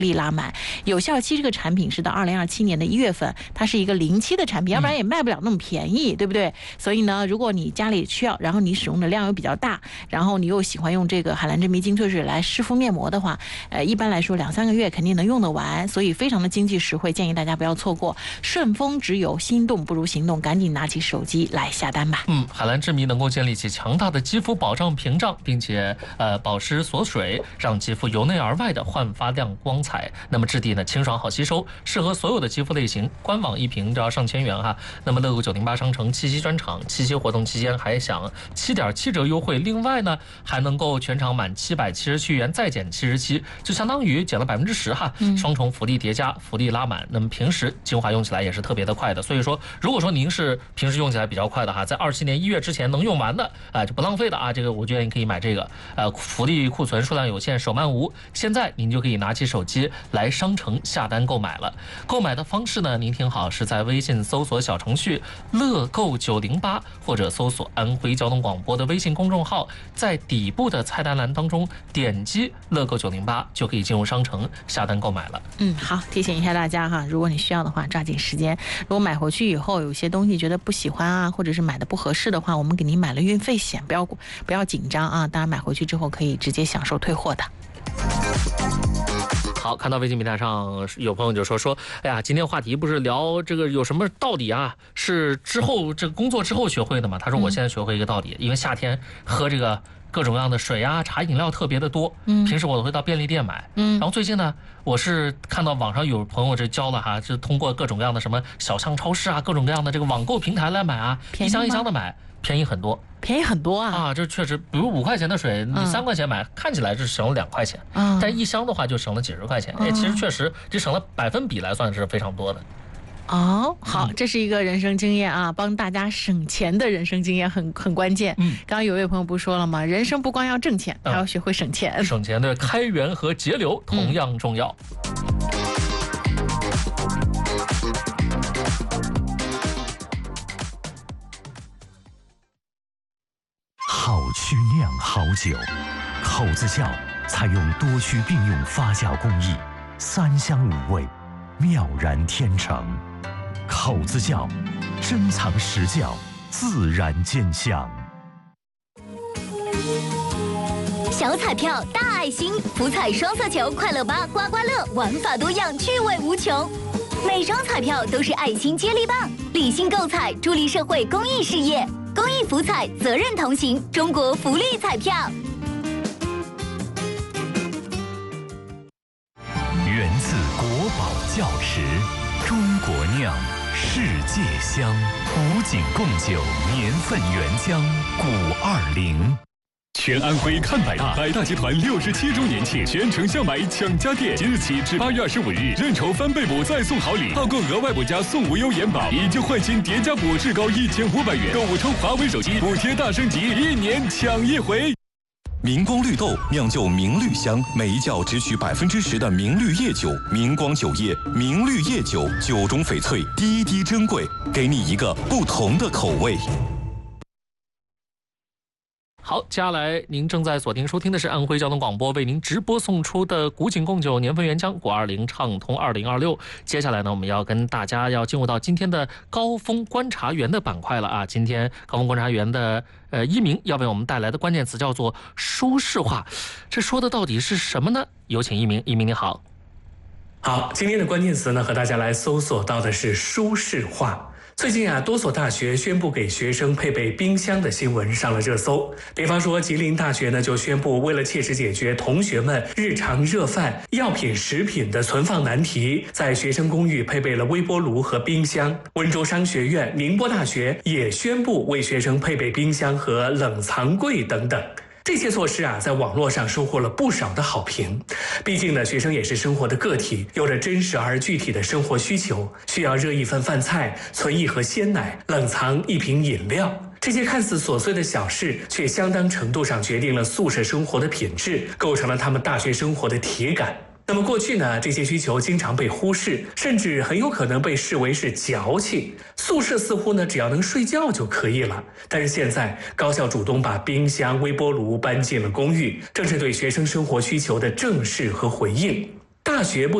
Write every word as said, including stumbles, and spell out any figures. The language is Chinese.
利拉满。有效期这个产品是到二零二七年的一月份，它是一个零期的产品，要不然也卖不了那么便宜，对不对？所以呢，如果你家里需要，然后你使用的量又比较大，然后你又喜欢用这个海蓝之谜精粹水来湿敷面膜的话，呃，一般来说两三个月肯定能用得完，所以非常的经济实惠，建议大家不要错过。顺丰直邮，心动不如行动，赶紧拿起手机来下单吧。 嗯，海蓝之谜能够建立起强大的肌肤保障屏障，并且呃保湿锁水，让肌肤由内而外的焕发亮光彩。那么质地呢清爽好吸收，适合所有的肌肤类型。官网一瓶就要上千元哈。那么乐购九零八商城七夕专场七夕活动期间还享七点七折优惠，另外呢还能够全场满七百七十七元再减七十七，就相当于减了百分之十哈，双重福利叠加，福利拉满。那么平时精华用起来也是特别的快的，所以说如果说您是平时用起来比较快的哈，在二七年一月之前能用完的啊、呃、就不浪费的啊，这个我觉得你可以买这个，呃福利库存数量有限，手慢无，现在您就可以拿起手机来商城下单购买了。购买的方式呢，您听好，是在微信搜索小程序乐购九零八，或者搜索安徽交通广播的微信公众号，在底部的菜单栏当中点击乐购九零八就可以进入商城下单购买了。 嗯，好，提醒一下大家哈，如果你需要的话，抓紧时间。如果买回去以后有些东西觉得不喜欢啊，或者是买的不合适的话，我们给您买了运费险，不要不要紧张啊。当然买回去之后可以直接享受退货的。 好，看到微信平台上有朋友就说说，哎呀，今天话题不是聊这个有什么道理啊？是之后这个工作之后学会的嘛？他说我现在学会一个道理，因为夏天喝这个各种各样的水啊、茶饮料特别的多，嗯，平时我都会到便利店买，嗯，然后最近呢，我是看到网上有朋友这教了哈，是通过各种各样的什么小巷超市啊，各种各样的这个网购平台来买啊，一箱一箱的买，便宜很多。 便宜很多啊！ 啊，这确实，比如五块钱的水，你三块钱买，嗯、看起来是省了两块钱，嗯，但一箱的话就省了几十块钱。哎、嗯，其实确实，这省了百分比来算是非常多的。 哦，好，这是一个人生经验啊，帮大家省钱的人生经验很很关键。嗯，刚刚有位朋友不是说了吗？人生不光要挣钱，还要学会省钱。 嗯、省钱的开源和节流同样重要。嗯好曲酿好酒，口子窖采用多区并用发酵工艺，三香五味，妙然天成。口子窖，珍藏实窖，自然见香。 小彩票大爱心，福彩双色球快乐吧刮刮乐，玩法多样，趣味无穷。每张彩票都是爱心接力棒，理性购彩，助力社会公益事业。公益福彩，责任同行，中国福利彩票。 源自国宝窖池，中国酿，世界香，古井贡酒，年份原浆，古二零。 全安徽看百大，百大集团六十七周年庆，全程校买抢家电，即日起至八月二十五日，认筹翻倍补再送好礼，套购额外补加送无忧延保，以旧换新叠加补至高一千五百元，购物抽华为手机，补贴大升级，一年抢一回。 明光绿豆酿就明绿香，每一窖只取百分之十的明绿叶酒，明光酒业明绿叶酒，酒中翡翠，滴滴珍贵，给你一个不同的口味。 好，接下来您正在锁定收听的是安徽交通广播为您直播送出的古井贡酒年份原浆古二零畅通二零二六。接下来呢，我们要跟大家要进入到今天的高峰观察员的板块了啊！今天高峰观察员的呃一鸣要为我们带来的关键词叫做舒适化，这说的到底是什么呢？有请一鸣，一鸣你好。 好，今天的关键词呢，和大家来搜索到的是舒适化。最近啊，多所大学宣布给学生配备冰箱的新闻上了热搜。比方说，吉林大学呢就宣布，为了切实解决同学们日常热饭、药品、食品的存放难题，在学生公寓配备了微波炉和冰箱。温州商学院、宁波大学也宣布为学生配备冰箱和冷藏柜等等。这些措施啊，在网络上收获了不少的好评。毕竟呢，学生也是生活的个体，有着真实而具体的生活需求，需要热一份饭菜、存一盒鲜奶、冷藏一瓶饮料。这些看似琐碎的小事，却相当程度上决定了宿舍生活的品质，构成了他们大学生活的体感。那么过去呢，这些需求经常被忽视，甚至很有可能被视为是矫情。宿舍似乎呢，只要能睡觉就可以了。但是现在，高校主动把冰箱、微波炉搬进了公寓，正是对学生生活需求的正视和回应。 大学不